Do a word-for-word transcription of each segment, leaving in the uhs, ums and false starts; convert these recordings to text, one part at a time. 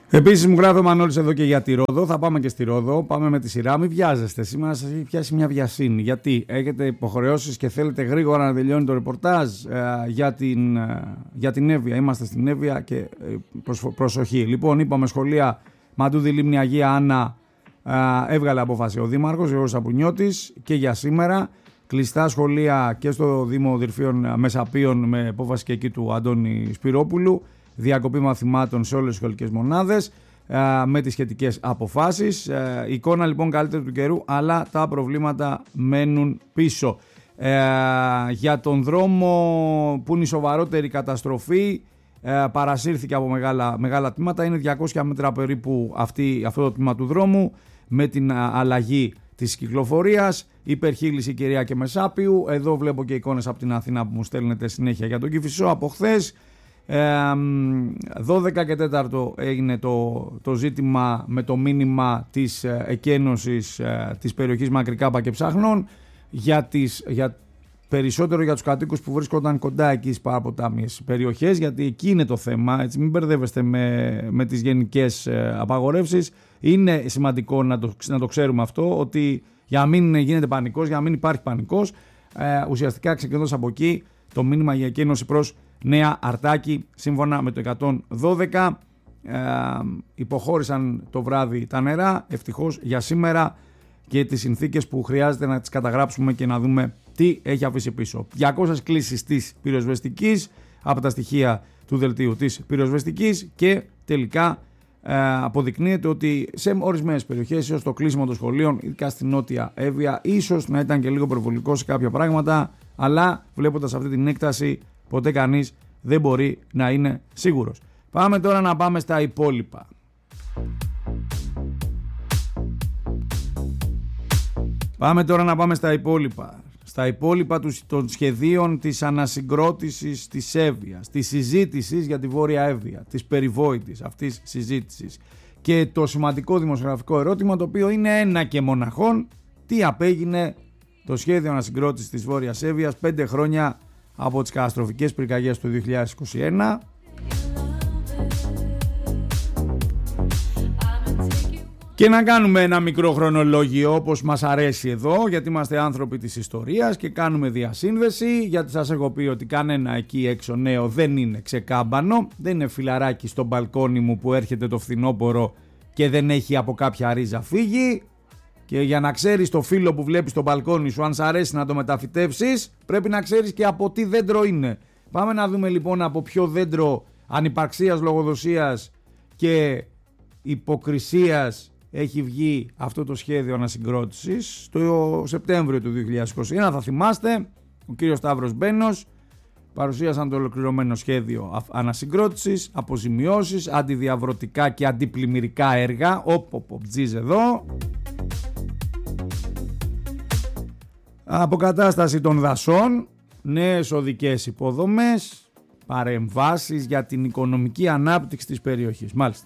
Επίσης μου γράφει ο Μανώλης εδώ και για τη Ρόδο. Θα πάμε και στη Ρόδο. Πάμε με τη σειρά. Μην βιάζεστε. Σήμερα σας έχει πιάσει μια βιασύνη. Γιατί έχετε υποχρεώσεις και θέλετε γρήγορα να τελειώνει το ρεπορτάζ ε, για, την, ε, για την Εύβοια. Είμαστε στην Εύβοια και ε, προσ, προσοχή. Λοιπόν, είπαμε σχολεία Μαντούδη, Λίμνη, Αγία Άννα. Ε, έβγαλε απόφαση ο Δήμαρχος, ο Γιώργος Σαπουνιώτης, και για σήμερα. Κλειστά σχολεία και στο Δήμο Δυρφίων Μεσαπίων με απόφαση και εκεί του Αντώνη Σπυρόπουλου. Διακοπή μαθημάτων σε όλες τις σχολικές μονάδες με τις σχετικές αποφάσεις. Εικόνα λοιπόν καλύτερη του καιρού, αλλά τα προβλήματα μένουν πίσω. Ε, για τον δρόμο που είναι η σοβαρότερη καταστροφή, ε, παρασύρθηκε από μεγάλα, μεγάλα τμήματα. Είναι διακόσια μέτρα περίπου αυτή, αυτό το τμήμα του δρόμου, με την αλλαγή της κυκλοφορίας. Υπερχείληση Κυρία και Μεσάπιου. Εδώ βλέπω και εικόνες από την Αθήνα που μου στέλνετε συνέχεια για τον Κηφισό από χθες. Ε, δώδεκα και τέταρτο έγινε το, το ζήτημα με το μήνυμα της ε, εκένωσης ε, της περιοχής Μακρικάπα και Ψάχνων για, τις, για περισσότερο για τους κατοίκους που βρίσκονταν κοντά εκεί στις παραποτάμιες περιοχές, γιατί εκεί είναι το θέμα, έτσι, μην μπερδεύεστε με, με τις γενικές ε, απαγορεύσεις. Είναι σημαντικό να το, να το ξέρουμε αυτό, ότι για να μην γίνεται πανικός, για να μην υπάρχει πανικός, ε, ουσιαστικά ξεκινώντας από εκεί το μήνυμα για εκένωση προς Νέα Αρτάκη, σύμφωνα με το εκατόν δώδεκα. Ε, υποχώρησαν το βράδυ τα νερά, ευτυχώς για σήμερα, και τις συνθήκες που χρειάζεται να τις καταγράψουμε και να δούμε τι έχει αφήσει πίσω. διακόσιες κλήσεις της πυροσβεστικής από τα στοιχεία του δελτίου της πυροσβεστικής, και τελικά ε, αποδεικνύεται ότι σε ορισμένες περιοχές, ίσως το κλείσιμο των σχολείων, ειδικά στην Νότια Εύβοια, ίσως να ήταν και λίγο προβολικό σε κάποια πράγματα, αλλά βλέποντας αυτή την έκταση, ποτέ κανείς δεν μπορεί να είναι σίγουρος. Πάμε τώρα να πάμε στα υπόλοιπα. Πάμε τώρα να πάμε στα υπόλοιπα. Στα υπόλοιπα των σχεδίων της ανασυγκρότησης της Εύβοιας, της συζήτησης για τη Βόρεια Εύβοια, της περιβόητης αυτής συζήτησης, και το σημαντικό δημοσιογραφικό ερώτημα, το οποίο είναι ένα και μοναχόν: τι απέγινε το σχέδιο ανασυγκρότησης της Βόρειας Εύβοιας πέντε χρόνια από τις καταστροφικές πυρκαγιές του δύο χιλιάδες είκοσι ένα. Και να κάνουμε ένα μικρό χρονολόγιο, όπως μας αρέσει εδώ, γιατί είμαστε άνθρωποι της ιστορίας και κάνουμε διασύνδεση, γιατί σας έχω πει ότι κανένα εκεί έξω νέο δεν είναι ξεκάμπανο, δεν είναι φιλαράκι στο μπαλκόνι μου που έρχεται το φθινόπωρο και δεν έχει από κάποια ρίζα φύγει. Και για να ξέρεις το φύλλο που βλέπεις στο μπαλκόνι σου, αν σ' αρέσει να το μεταφυτεύσεις, πρέπει να ξέρεις και από τι δέντρο είναι. Πάμε να δούμε λοιπόν από ποιο δέντρο ανυπαρξίας, λογοδοσίας και υποκρισίας έχει βγει αυτό το σχέδιο ανασυγκρότησης. Το Σεπτέμβριο του δύο χιλιάδες είκοσι ένα, θα θυμάστε, ο κύριος Σταύρος Μπένος παρουσίασαν το ολοκληρωμένο σχέδιο ανασυγκρότησης, αποζημιώσεις, αντιδιαβρωτικά και αντιπλημμυρικά έργα. Όπ, όπ, τζιζ εδώ. Αποκατάσταση των δασών, νέες οδικές υποδομές, παρεμβάσεις για την οικονομική ανάπτυξη της περιοχής. Μάλιστα.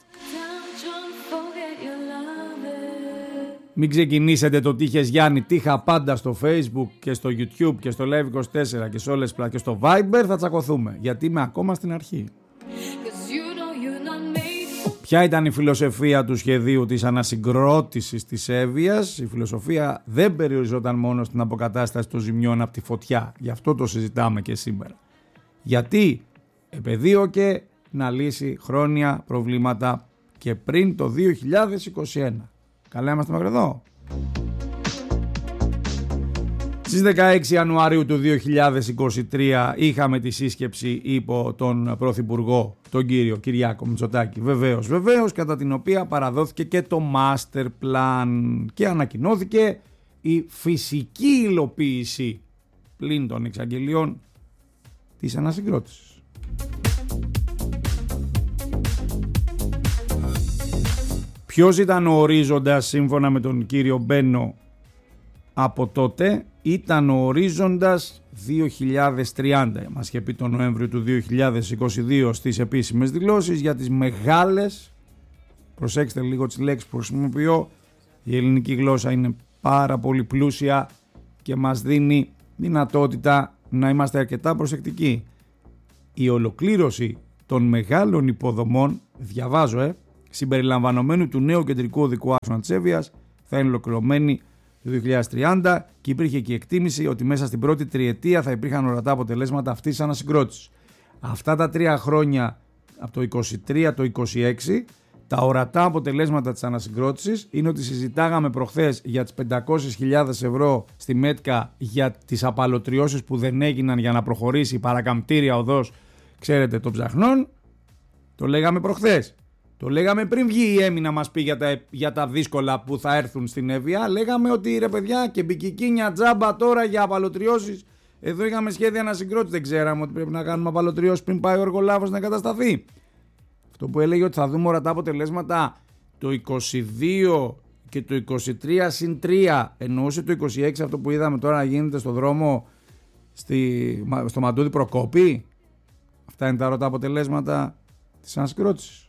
Μην ξεκινήσετε το τύχες Γιάννη τύχα πάντα στο Facebook και στο YouTube και στο Live είκοσι τέσσερα και σε όλες τις και στο Viber, θα τσακωθούμε, γιατί είμαι ακόμα στην αρχή. Ποια ήταν η φιλοσοφία του σχεδίου της ανασυγκρότησης της Εύβοιας? Η φιλοσοφία δεν περιοριζόταν μόνο στην αποκατάσταση των ζημιών από τη φωτιά. Γι' αυτό το συζητάμε και σήμερα. Γιατί επεδίωκε να λύσει χρόνια προβλήματα και πριν το δύο χιλιάδες είκοσι ένα. Καλά είμαστε μέχρι εδώ. Στις δεκαέξι Ιανουαρίου του δύο χιλιάδες είκοσι τρία είχαμε τη σύσκεψη υπό τον Πρωθυπουργό, τον κύριο Κυριάκο Μητσοτάκη, βεβαίως, βεβαίως, κατά την οποία παραδόθηκε και το Master Plan και ανακοινώθηκε η φυσική υλοποίηση πλην των εξαγγελιών της ανασυγκρότησης. Ποιος ήταν ο ορίζοντας σύμφωνα με τον κύριο Μπένο από τότε? Ήταν ο ορίζοντας δύο χιλιάδες τριάντα. Μας είχε πει τον Νοέμβριο του δύο χιλιάδες είκοσι δύο στις επίσημες δηλώσεις για τις μεγάλες, προσέξτε λίγο τις λέξεις που χρησιμοποιώ, η ελληνική γλώσσα είναι πάρα πολύ πλούσια και μας δίνει δυνατότητα να είμαστε αρκετά προσεκτικοί. Η ολοκλήρωση των μεγάλων υποδομών, διαβάζω ε, συμπεριλαμβανομένου του νέου κεντρικού οδικού άξονα της Εύβοιας θα είναι ολοκληρωμένη το δύο χιλιάδες τριάντα και υπήρχε και η εκτίμηση ότι μέσα στην πρώτη τριετία θα υπήρχαν ορατά αποτελέσματα αυτής της ανασυγκρότησης. Αυτά τα τρία χρόνια από το είκοσι τρία το είκοσι έξι, τα ορατά αποτελέσματα της ανασυγκρότησης είναι ότι συζητάγαμε προχθές για τις πεντακόσιες χιλιάδες ευρώ στη ΜΕΤΚΑ για τις απαλωτριώσεις που δεν έγιναν για να προχωρήσει η παρακαμπτήρια οδός, ξέρετε, των ψαχνών. Το λέγαμε προχθές. Το λέγαμε πριν βγει η Έμι να μας πει για τα, για τα δύσκολα που θα έρθουν στην Εύβοια. Λέγαμε ότι ρε παιδιά και μπικικίνια τζάμπα τώρα για απαλωτριώσεις. Εδώ είχαμε σχέδια ανασυγκρότηση. Δεν ξέραμε ότι πρέπει να κάνουμε απαλωτριώσεις πριν πάει ο εργολάβος να εγκατασταθεί. Αυτό που έλεγε ότι θα δούμε ορατά αποτελέσματα το είκοσι δύο και το είκοσι τρία συν τρία, εννοούσε το είκοσι έξι αυτό που είδαμε τώρα να γίνεται στο δρόμο στη, στο Μαντούδι Προκόπη. Αυτά είναι τα ορατά αποτελέσματα της ανασυγκρότησης.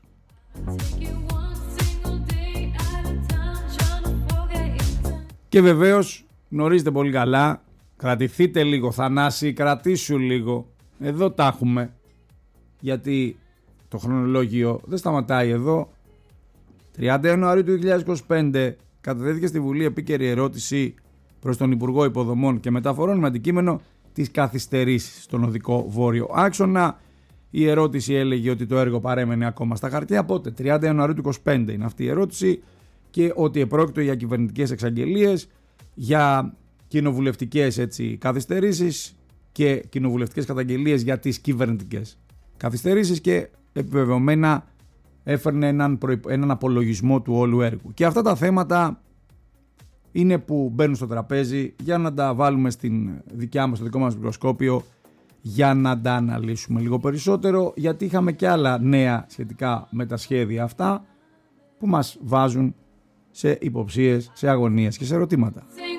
Και βεβαίως γνωρίζετε πολύ καλά, κρατηθείτε λίγο Θανάση, κρατήσου λίγο. Εδώ τα έχουμε, γιατί το χρονολόγιο δεν σταματάει εδώ. τριάντα Ιανουαρίου του δύο χιλιάδες είκοσι πέντε κατατέθηκε στη Βουλή επίκαιρη ερώτηση προς τον Υπουργό Υποδομών και Μεταφορών με αντικείμενο τις καθυστερήσεις στον οδικό βόρειο άξονα. Η ερώτηση έλεγε ότι το έργο παρέμενε ακόμα στα χαρτιά. Πότε? τριάντα Ιανουαρίου του είκοσι πέντε είναι αυτή η ερώτηση, και ότι επρόκειτο για κυβερνητικές εξαγγελίες, για κοινοβουλευτικές έτσι καθυστερήσεις και κοινοβουλευτικές καταγγελίες για τις κυβερνητικές καθυστερήσεις, και επιβεβαιωμένα έφερνε έναν, προϋπο, έναν απολογισμό του όλου έργου. Και αυτά τα θέματα είναι που μπαίνουν στο τραπέζι για να τα βάλουμε στην δικιά μας, στο δικό μας μικροσκόπιο, για να τα αναλύσουμε λίγο περισσότερο, γιατί είχαμε και άλλα νέα σχετικά με τα σχέδια αυτά που μας βάζουν σε υποψίες, σε αγωνίες και σε ερωτήματα.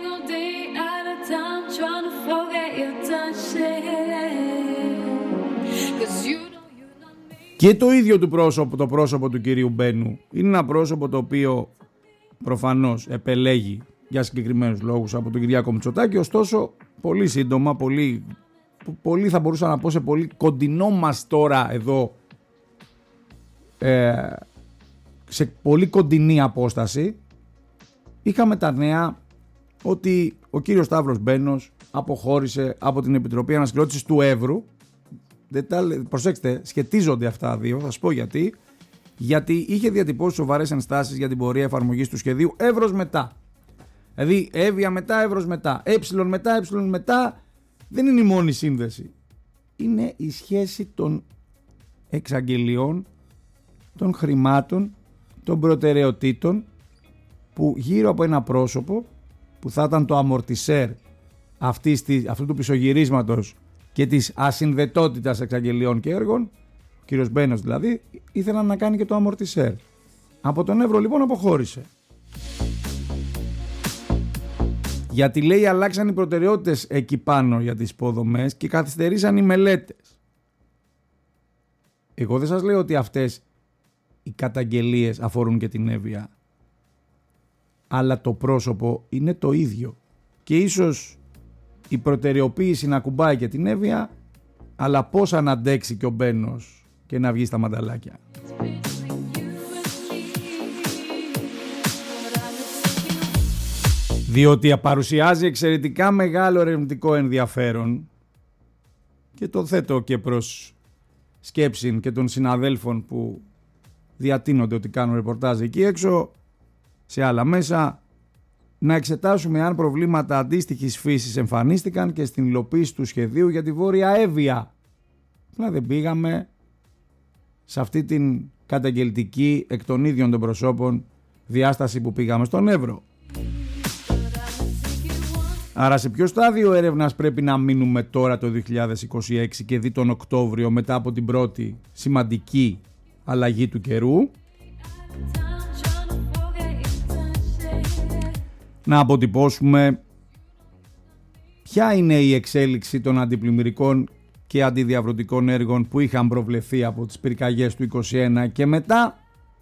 Και το ίδιο του πρόσωπο, το πρόσωπο του κυρίου Μπένου είναι ένα πρόσωπο το οποίο προφανώς επελέγει για συγκεκριμένους λόγους από τον Κυριάκο Μητσοτάκη, ωστόσο πολύ σύντομα, πολύ, πολύ θα μπορούσα να πω σε πολύ κοντινό μας τώρα εδώ, ε, σε πολύ κοντινή απόσταση, είχαμε τα νέα ότι ο κύριος Σταύρος Μπένος αποχώρησε από την Επιτροπή Ανασυγκρότησης του Εύρου. Προσέξτε, σχετίζονται αυτά δύο, θα σας πω γιατί. Γιατί είχε διατυπώσει σοβαρές ενστάσεις για την πορεία εφαρμογής του σχεδίου Εύρος μετά. Δηλαδή Εύβοια μετά, Εύρος μετά, ε μετά, ε μετά. Δεν είναι η μόνη σύνδεση. Είναι η σχέση των εξαγγελιών, των χρημάτων, των προτεραιοτήτων, που γύρω από ένα πρόσωπο που θα ήταν το αμορτισέρ αυτής, αυτού του πισωγυρίσματος και της ασυνδετότητας εξαγγελιών και έργων, ο κύριος Μπένος δηλαδή, ήθελαν να κάνει και το αμορτισέρ. Από τον Εύρο λοιπόν αποχώρησε. Γιατί λέει αλλάξαν οι προτεραιότητες εκεί πάνω για τις υποδομές και καθυστερήσαν οι μελέτες. Εγώ δεν σας λέω ότι αυτές οι καταγγελίες αφορούν και την Εύβοια, αλλά το πρόσωπο είναι το ίδιο. Και ίσως η προτεραιοποίηση να κουμπάει και την Εύβοια, αλλά πώς αν αντέξει και ο Μπένος και να βγει στα μανταλάκια. Διότι παρουσιάζει εξαιρετικά μεγάλο ερευνητικό ενδιαφέρον, και το θέτω και προς σκέψη και των συναδέλφων που διατείνονται ότι κάνουν ρεπορτάζ εκεί έξω, σε άλλα μέσα, να εξετάσουμε αν προβλήματα αντίστοιχης φύσης εμφανίστηκαν και στην υλοποίηση του σχεδίου για τη Βόρεια Εύβοια. Να δεν πήγαμε σε αυτή την καταγγελτική εκ των ίδιων των προσώπων διάσταση που πήγαμε στον Εύρο. Άρα σε ποιο στάδιο έρευνας πρέπει να μείνουμε τώρα το δύο χιλιάδες είκοσι έξι και δει τον Οκτώβριο, μετά από την πρώτη σημαντική αλλαγή του καιρού? Να αποτυπώσουμε ποια είναι η εξέλιξη των αντιπλημμυρικών και αντιδιαβρωτικών έργων που είχαν προβλεφθεί από τις πυρκαγιές του είκοσι ένα και μετά.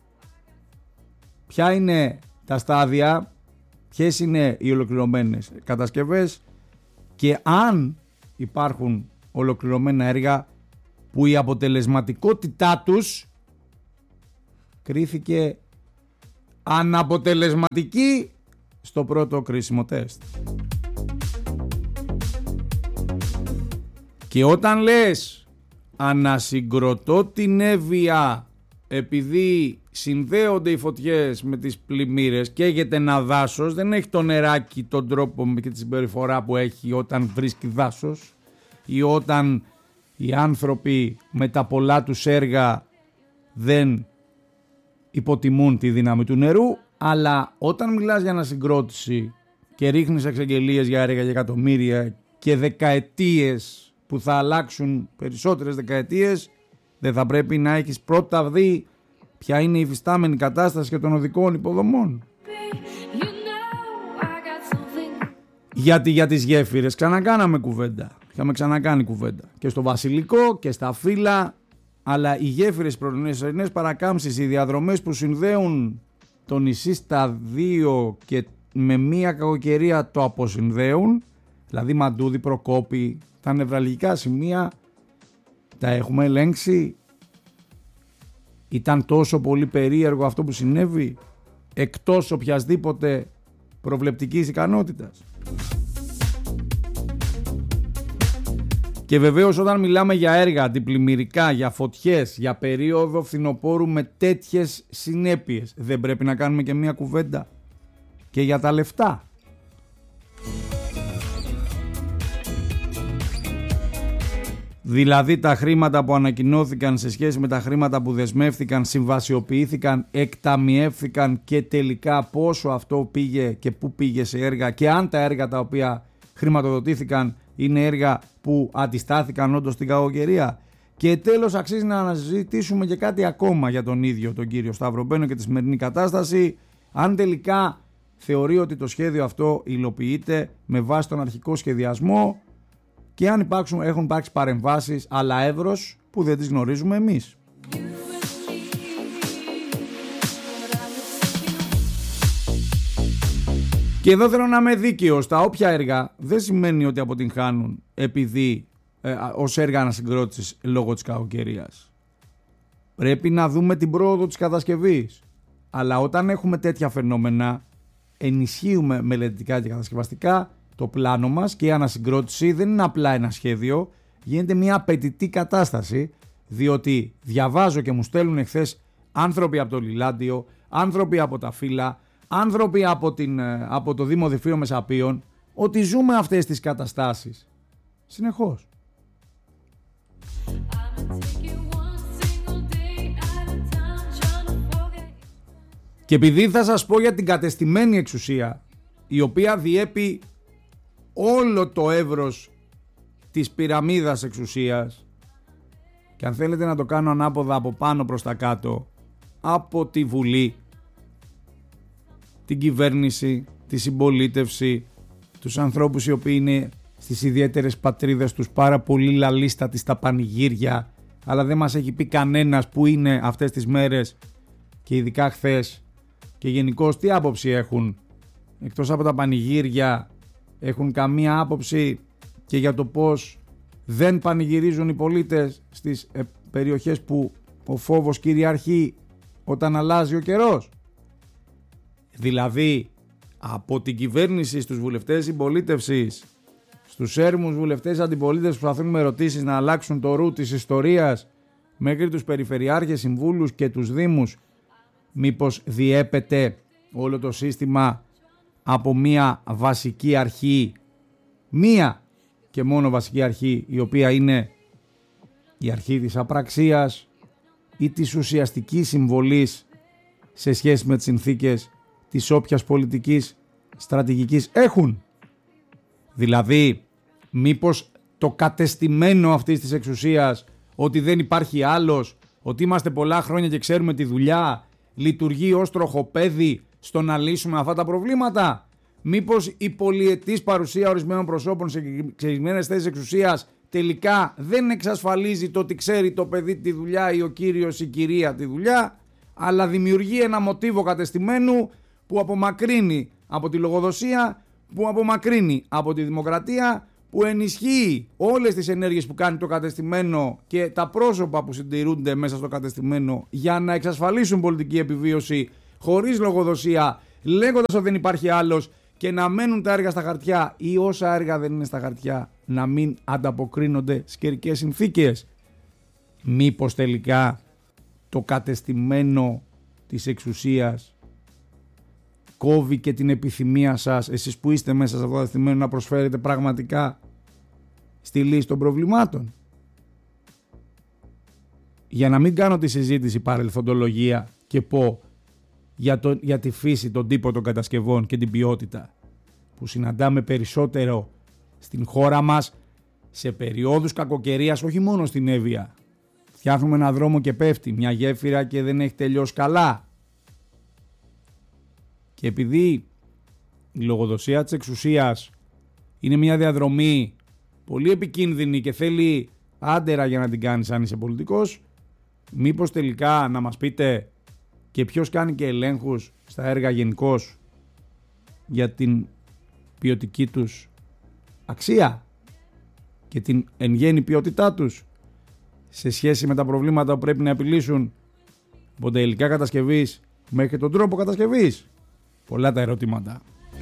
Ποια είναι τα στάδια, ποιες είναι οι ολοκληρωμένες κατασκευές και αν υπάρχουν ολοκληρωμένα έργα που η αποτελεσματικότητά τους κρίθηκε αναποτελεσματική στο πρώτο κρίσιμο τεστ. Και όταν λες ανασυγκροτώ την Εύβοια επειδή συνδέονται οι φωτιές με τις πλημμύρες, καίγεται ένα δάσος, δεν έχει το νεράκι τον τρόπο και τη συμπεριφορά που έχει όταν βρίσκει δάσος, ή όταν οι άνθρωποι με τα πολλά τους έργα δεν υποτιμούν τη δύναμη του νερού. Αλλά όταν μιλάς για ανασυγκρότηση και ρίχνεις εξαγγελίες για έργα για εκατομμύρια και δεκαετίες που θα αλλάξουν, περισσότερες δεκαετίες, δεν θα πρέπει να έχεις πρώτα δει ποια είναι η υφιστάμενη κατάσταση και των οδικών υποδομών? Γιατί για τις γέφυρες ξανακάναμε κουβέντα. Είχαμε ξανακάνει κουβέντα. Και στο Βασιλικό και στα Φύλλα. Αλλά οι γέφυρες, προσωρινές παρακάμψεις, οι διαδρομές που συνδέουν το νησί στα δύο και με μία κακοκαιρία το αποσυνδέουν, δηλαδή Μαντούδι, Προκόπη, τα νευραλγικά σημεία, τα έχουμε ελέγξει? Ήταν τόσο πολύ περίεργο αυτό που συνέβη, εκτός οποιασδήποτε προβλεπτικής ικανότητας? Και βεβαίως όταν μιλάμε για έργα αντιπλημμυρικά, για φωτιές, για περίοδο φθινοπόρου με τέτοιες συνέπειες, δεν πρέπει να κάνουμε και μια κουβέντα και για τα λεφτά? Δηλαδή τα χρήματα που ανακοινώθηκαν σε σχέση με τα χρήματα που δεσμεύθηκαν, συμβασιοποιήθηκαν, εκταμιεύθηκαν και τελικά πόσο αυτό πήγε και πού πήγε σε έργα, και αν τα έργα τα οποία χρηματοδοτήθηκαν είναι έργα που αντιστάθηκαν όντως στην κακοκαιρία. Και τέλος αξίζει να αναζητήσουμε και κάτι ακόμα για τον ίδιο τον κύριο Σταυρομπαίνο και τη σημερινή κατάσταση, αν τελικά θεωρεί ότι το σχέδιο αυτό υλοποιείται με βάση τον αρχικό σχεδιασμό και αν υπάρξουν, έχουν υπάρξει παρεμβάσεις αλλά εύρος που δεν τις γνωρίζουμε εμείς. Και εδώ θέλω να είμαι δίκαιος. Τα όποια έργα δεν σημαίνει ότι αποτυγχάνουν επειδή ε, ως έργα ανασυγκρότησης λόγω της κακοκαιρίας. Πρέπει να δούμε την πρόοδο της κατασκευής. Αλλά όταν έχουμε τέτοια φαινόμενα, ενισχύουμε μελετητικά και κατασκευαστικά το πλάνο μας, και η ανασυγκρότηση δεν είναι απλά ένα σχέδιο, γίνεται μια απαιτητή κατάσταση, διότι διαβάζω και μου στέλνουν εχθές άνθρωποι από το Λιλάντιο, άνθρωποι από τα Φύλλα, άνθρωποι από, την, από το Δήμο Διφύων Μεσαπίων, ότι ζούμε αυτές τις καταστάσεις συνεχώς. Και επειδή θα σας πω για την κατεστημένη εξουσία, η οποία διέπει όλο το εύρος της πυραμίδας εξουσίας, και αν θέλετε να το κάνω ανάποδα από πάνω προς τα κάτω, από τη Βουλή, την κυβέρνηση, τη συμπολίτευση, τους ανθρώπους οι οποίοι είναι στις ιδιαίτερες πατρίδες τους πάρα πολύ λαλίστατοι στα πανηγύρια, αλλά δεν μας έχει πει κανένας που είναι αυτές τις μέρες και ειδικά χθες, και γενικώς τι άποψη έχουν, εκτός από τα πανηγύρια, έχουν καμία άποψη και για το πώς δεν πανηγυρίζουν οι πολίτες στις ε, περιοχές που ο φόβος κυριαρχεί όταν αλλάζει ο καιρός? Δηλαδή από την κυβέρνηση στους βουλευτές συμπολίτευσης, στους έρμους βουλευτές αντιπολίτευσης που προσπαθούν με ερωτήσεις να αλλάξουν το ρου της ιστορίας, μέχρι τους περιφερειάρχες, συμβούλους και τους δήμους, μήπως διέπεται όλο το σύστημα από μία βασική αρχή, μία και μόνο βασική αρχή, η οποία είναι η αρχή της απραξίας ή της ουσιαστικής συμβολής σε σχέση με τις συνθήκες της όποιας πολιτικής στρατηγικής έχουν? Δηλαδή μήπως το κατεστημένο αυτής της εξουσίας, ότι δεν υπάρχει άλλος, ότι είμαστε πολλά χρόνια και ξέρουμε τη δουλειά, λειτουργεί ως τροχοπέδι στο να λύσουμε αυτά τα προβλήματα? Μήπως η πολυετής παρουσία ορισμένων προσώπων σε συγκεκριμένες θέσεις εξουσίας τελικά δεν εξασφαλίζει το ότι ξέρει το παιδί τη δουλειά ή ο κύριος ή η κυρία τη δουλειά, αλλά δημιουργεί ένα μοτίβο κατεστημένου που απομακρύνει από τη λογοδοσία, που απομακρύνει από τη δημοκρατία, που ενισχύει όλες τις ενέργειες που κάνει το κατεστημένο και τα πρόσωπα που συντηρούνται μέσα στο κατεστημένο για να εξασφαλίσουν πολιτική επιβίωση χωρίς λογοδοσία, λέγοντας ότι δεν υπάρχει άλλος, και να μένουν τα έργα στα χαρτιά ή όσα έργα δεν είναι στα χαρτιά να μην ανταποκρίνονται στις καιρικές συνθήκες. Μήπως τελικά το κατεστημένο της εξουσίας κόβει και την επιθυμία σας, εσείς που είστε μέσα σε αυτό το κατεστημένο, να προσφέρετε πραγματικά στη λύση των προβλημάτων? Για να μην κάνω τη συζήτηση παρελθοντολογία και πω για, το, για τη φύση, τον τύπο των κατασκευών και την ποιότητα που συναντάμε περισσότερο στην χώρα μας σε περιόδους κακοκαιρίας, όχι μόνο στην Εύβοια. Φτιάχνουμε ένα δρόμο και πέφτει μια γέφυρα και δεν έχει τελειώσει καλά. Και επειδή η λογοδοσία της εξουσίας είναι μια διαδρομή πολύ επικίνδυνη και θέλει άντερα για να την κάνεις αν είσαι πολιτικός, μήπως τελικά να μας πείτε και ποιος κάνει και ελέγχους στα έργα γενικώς για την ποιοτική τους αξία και την εν γέννη ποιότητά τους σε σχέση με τα προβλήματα που πρέπει να επιλύσουν από τα υλικά κατασκευής μέχρι τον τρόπο κατασκευής. Πολλά τα ερωτήματα.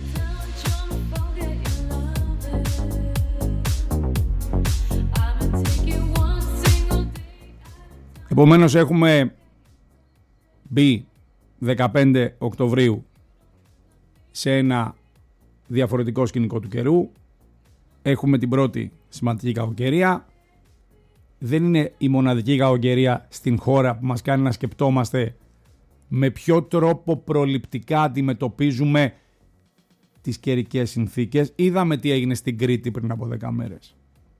Επομένως έχουμε μπει δεκαπέντε Οκτωβρίου σε ένα διαφορετικό σκηνικό του καιρού. Έχουμε την πρώτη σημαντική κακοκαιρία. Δεν είναι η μοναδική κακοκαιρία στην χώρα που μας κάνει να σκεπτόμαστε με ποιο τρόπο προληπτικά αντιμετωπίζουμε τις καιρικές συνθήκες. Είδαμε τι έγινε στην Κρήτη πριν από δέκα μέρες.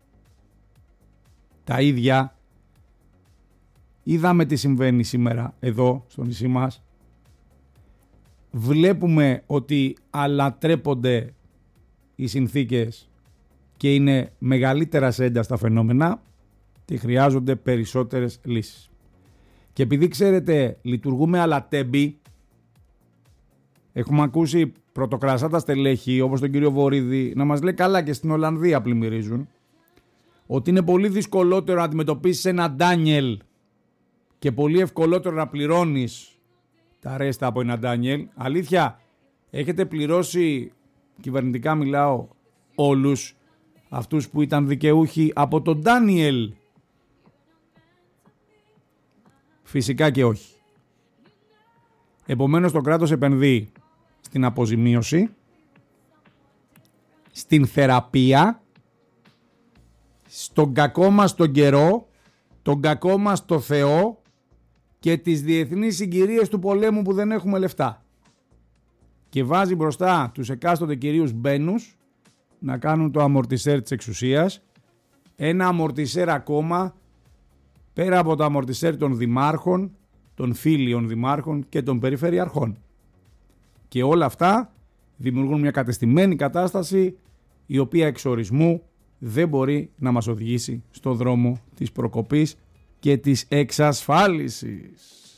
Τα ίδια είδαμε τι συμβαίνει σήμερα εδώ στο νησί μας. Βλέπουμε ότι αλατρέπονται οι συνθήκες και είναι μεγαλύτερα σε ένταση τα φαινόμενα και χρειάζονται περισσότερες λύσεις. Και επειδή ξέρετε λειτουργούμε αλατέμπι, έχουμε ακούσει πρωτοκρασάτα στελέχη όπως τον κύριο Βορίδη να μας λέει καλά και στην Ολλανδία πλημμυρίζουν, ότι είναι πολύ δυσκολότερο να αντιμετωπίσεις ένα Ντάνιελ και πολύ ευκολότερο να πληρώνεις τα ρέστα από ένα Ντάνιελ. Αλήθεια, έχετε πληρώσει, κυβερνητικά μιλάω, όλους αυτούς που ήταν δικαιούχοι από τον Ντάνιελ? Φυσικά και όχι. Επομένως το κράτος επενδύει στην αποζημίωση, στην θεραπεία, στον κακό μας τον καιρό, τον κακό μας το Θεό και τις διεθνείς συγκυρίες του πολέμου που δεν έχουμε λεφτά. Και βάζει μπροστά τους εκάστοτε κυρίους μπαίνους να κάνουν το αμορτισέρ της εξουσίας, ένα αμορτισέρ ακόμα πέρα από το αμορτισέρ των δημάρχων, των φίλιων δημάρχων και των περιφερειαρχών. Και όλα αυτά δημιουργούν μια κατεστημένη κατάσταση η οποία εξορισμού δεν μπορεί να μας οδηγήσει στο δρόμο της προκοπής και της εξασφάλισης.